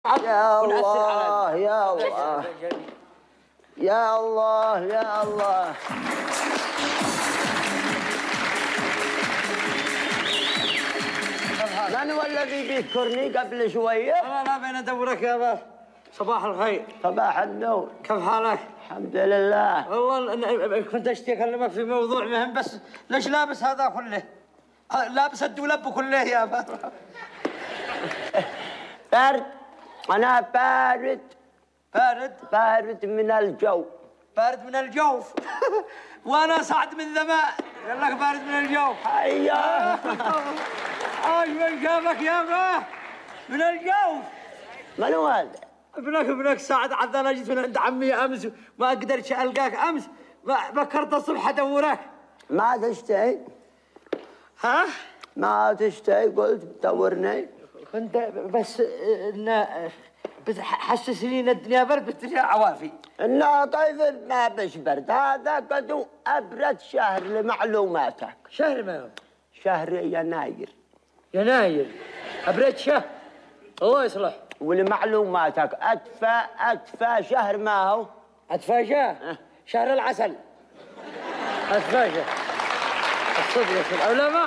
يا الله يا الله يا الله يا الله. من هو الذي بيذكرني قبل شوية؟ لا بين ادورك يا با. صباح الخير. صباح النور. كيف حالك؟ الحمد لله. والله كنت اشتي اكلمك في موضوع مهم، بس ليش لابس هذا كله؟ لابس الدولاب كله يا با. برد. أنا بارد. بارد؟ بارد من الجو. بارد من الجوف. وانا صعد من ذماء يقول لك بارد من الجو. أيوه. من جابك يا با؟ من الجوف. من هو هذا؟ ابنك سعد عاد. انا جيت من عند عمي امس ما قدرت القاك امس، بكرت الصبح ادورك. ما تشتهي؟ ها؟ ما تشتهي قلت تدورني؟ كنت بس حسسني ان الدنيا برد بالدنيا عوافي. إنها طيف ما بش برد، هذا قدو أبرد شهر لمعلوماتك. شهر ما هو؟ شهر يناير. يناير أبرد شهر. الله يصلح. ولمعلوماتك أدفى شهر ما هو؟ أدفى شهر؟ شهر العسل. أدفى شهر. الصدق أو لا ما؟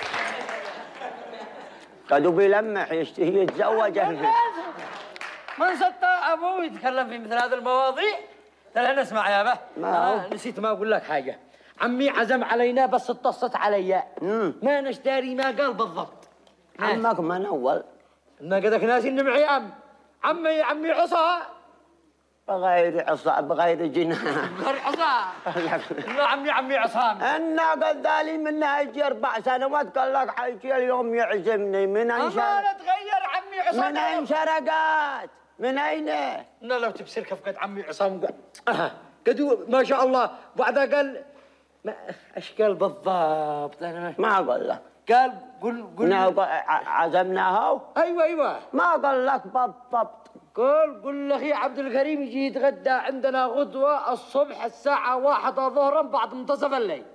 قدو بيلمح يشتهي يتزوج. من سطى أبوه يتكلم في مثل هذه المواضيع؟ ترى نسمع يا به. ما نسيت ما أقول لك حاجة. عمي عزم علينا بس اتصت علي. ما نشتري ما قال بالضبط. عمك من أول؟ ما قدك ناسي إن معي عمي عصا. بغير عصا بغير جنان. بغير عصا. لا عمي عصام. إنا قد ذالي منها يجي 4 سنوات قال لك حيجي اليوم يعزمني. من أين أما تغير عمي عصام. من أين شرقات؟ من أين؟ لا لو تبصير كيف قد عمي عصام قد ما شاء الله. بعدها قال ما ايش قال بالضبط؟ انا ما قال لك. قال قل عزمناها. ايوه ما قال لك بالضبط. قل لاخي عبد الكريم يجي يتغدى عندنا غدوه الصبح الساعه 1 ظهرا بعد منتصف الليل.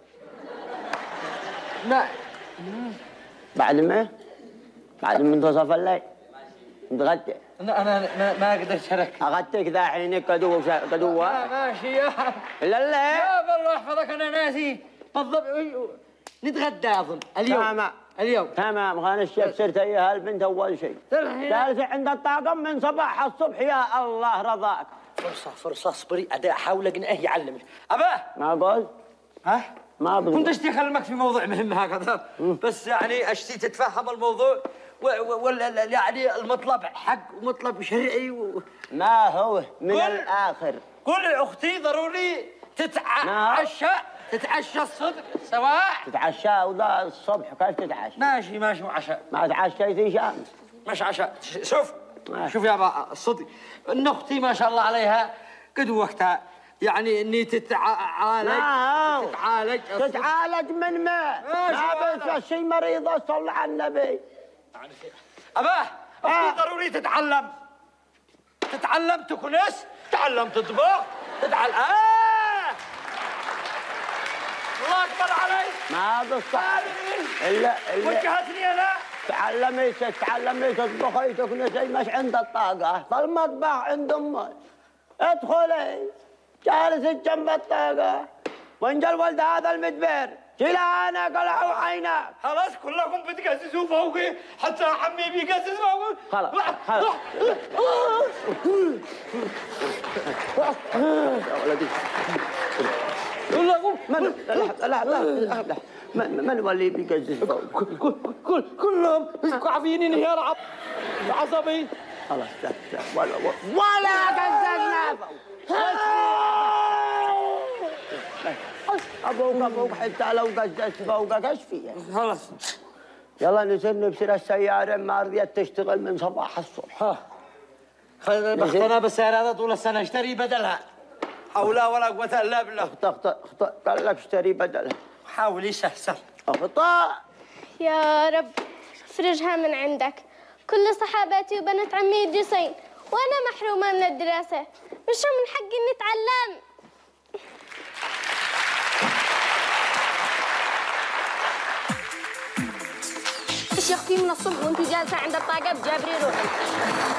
لا بعد ما؟ بعد منتصف الليل نتغدى. انا ما اقدر اشارك. اغديك ذا حينك قدوه. ماشي يا لا يا بالله يحفظك انا ناسي بالضبط. نتغدى اظن اليوم تمام. خان الشيخ صرت هي هالبنت اول شيء جالسه عند الطاقم من صباح الصبح. يا الله رضاك. فرصه اصبري احاول اقنعه يعلمك. اباه ما قلت؟ ها؟ ما بقول. كنت اشتي اكلمك في موضوع مهم هكذا، بس يعني اشتي تتفهم الموضوع يعني المطلب حق ومطلب شرعي ما هو من الآخر. قول لأختي ضروري تتعشى الصبح سواء. تتعشى ولا الصبح كيف تتعشى؟ ماشي عشاء. ما تعشيتي شمس. مش عشاء. شوف يا ابا الصدق ان اختي ما شاء الله عليها قد وقتها يعني اني تتعالج من ما بس شيء مريضة. صل على النبي. أباه أختي ضروري تتعلم تكنس، تتعلم تطبخ، تتعلم الله أكبر عليك. ما بالصح إلا وجهتني أنا. تعلمي تطبخي تكنسي مش عند الطاقة. فالمطبخ عند أمك. ادخلي جالس جنب الطاقة وانجل ولد هذا المدبر جيلانك قلعوا عينك. خلاص كلكم بتقززوا فوقي حتى عمي بيقزز فوقي. خلاص يا ولدي. لا من هو اللي بيقزز فوقي؟ كلهم عافيني يا رب عصبي. خلاص ولا قززنا أبوك حتى لو قززت فوقك ايش فيها؟ خلاص يلا نبصر السيارة ما رضيت تشتغل من صباح الصبح. انا بالسيارة هذا طول السنة اشتري بدلها. حول ولا قوة الا بالله. اخطأ قال لك اشتري بدلها. حاولي سهل. اخطأ. يا رب افرجها من عندك. كل صحاباتي وبنات عمي يدرسين وانا محرومة من الدراسة. مش من حقي اني اتعلم. ايش يا اختي من الصبح وانتي جالسة عند الطاقة بجابري روحي.